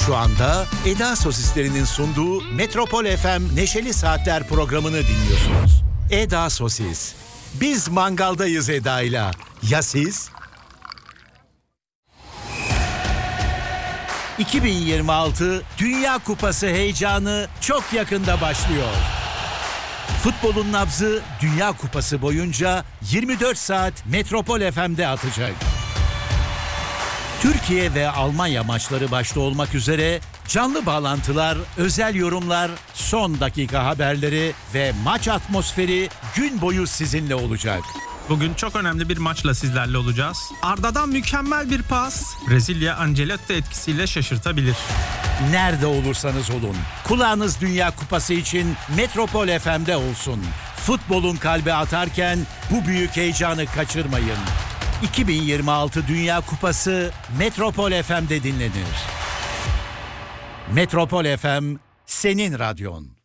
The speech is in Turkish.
Şu anda Eda Sosislerinin sunduğu Metropol FM Neşeli Saatler programını dinliyorsunuz. Eda Sosis. Biz mangaldayız Eda'yla. Ya siz? 2026 Dünya Kupası heyecanı çok yakında başlıyor. Futbolun nabzı Dünya Kupası boyunca 24 saat Metropol FM'de atacak. Türkiye ve Almanya maçları başta olmak üzere canlı bağlantılar, özel yorumlar, son dakika haberleri ve maç atmosferi gün boyu sizinle olacak. Bugün çok önemli bir maçla sizlerle olacağız. Arda'dan mükemmel bir pas. Brezilya Ancelotti etkisiyle şaşırtabilir. Nerede olursanız olun, kulağınız Dünya Kupası için Metropol FM'de olsun. Futbolun kalbi atarken bu büyük heyecanı kaçırmayın. 2026 Dünya Kupası Metropol FM'de dinlenir. Metropol FM, senin radyon.